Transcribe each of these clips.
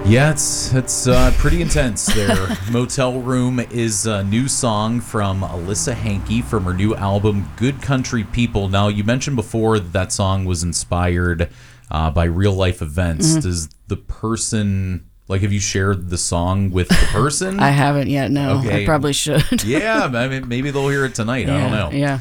Yeah, it's pretty intense there. Motel Room is a new song from Alyssa Hankey from her new album, Good Country People. Now, you mentioned before that song was inspired by real-life events. Mm-hmm. Does the person, like, have you shared the song with the person? I haven't yet, no. Okay. I probably should. Yeah, I mean, maybe they'll hear it tonight. I don't know. Yeah.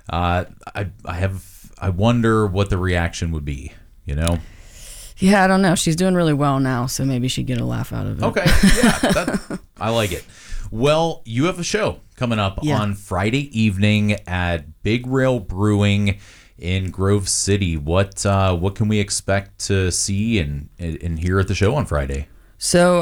I wonder what the reaction would be, you know? Yeah, I don't know. She's doing really well now, so maybe she'd get a laugh out of it. Okay, yeah, I like it. Well, you have a show coming up on Friday evening at Big Rail Brewing in Grove City. What can we expect to see and hear at the show on Friday? So,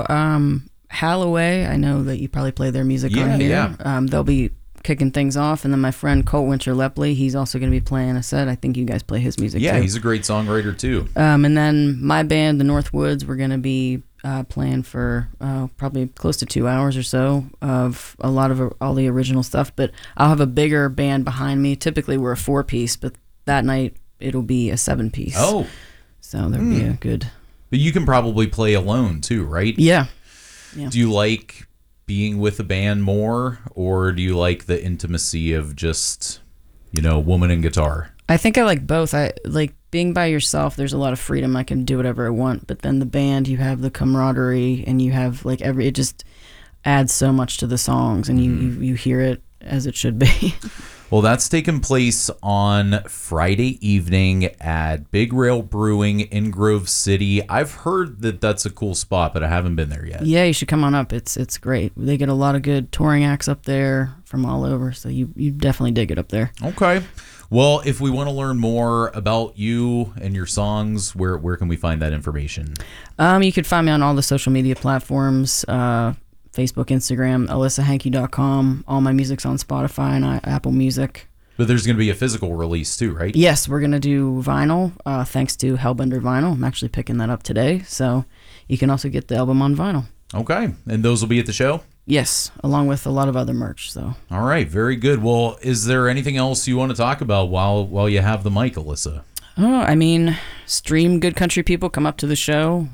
Halloway, I know that you probably play their music on here. Yeah. They'll be kicking things off, and then my friend Colt Winter-Lepley, he's also going to be playing a set. I think you guys play his music too. Yeah, he's a great songwriter too. And then my band, the Northwoods, we're going to be playing for probably close to 2 hours or so of a lot of all the original stuff, but I'll have a bigger band behind me. Typically we're a 4-piece, but that night it'll be a 7-piece. Oh. So there'll be a good... But you can probably play alone too, right? Yeah. Do you like being with a band more, or do you like the intimacy of just, woman and guitar? I think I like both. I like being by yourself. There's a lot of freedom. I can do whatever I want. But then the band, you have the camaraderie, and you have like it just adds so much to the songs, and you hear it as it should be. Well, that's taking place on Friday evening at Big Rail Brewing in Grove City. I've heard that that's a cool spot, but I haven't been there yet. Yeah, you should come on up. It's great. They get a lot of good touring acts up there from all over, so you definitely dig it up there. Okay. Well, if we want to learn more about you and your songs, where can we find that information? You could find me on all the social media platforms, Facebook, Instagram, alyssahankey.com. All my music's on Spotify and Apple Music. But there's going to be a physical release too, right? Yes, we're going to do vinyl, thanks to Hellbender Vinyl. I'm actually picking that up today, so you can also get the album on vinyl. Okay, and those will be at the show? Yes, along with a lot of other merch. So. All right, very good. Well, is there anything else you want to talk about while you have the mic, Alyssa? Oh, I mean, stream Good Country People, come up to the show,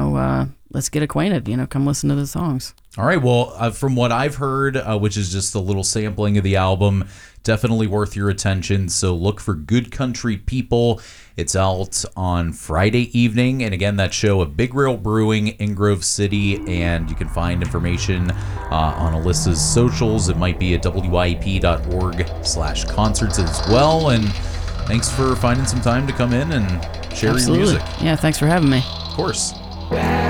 let's get acquainted, come listen to the songs. All right, well, from what I've heard, which is just a little sampling of the album, definitely worth your attention, so look for Good Country People. It's out on Friday evening, and again, that show at Big Rail Brewing in Grove City, and you can find information on Alyssa's socials. It might be at wyep.org/concerts as well, and thanks for finding some time to come in and share your music. Yeah, thanks for having me. Of course.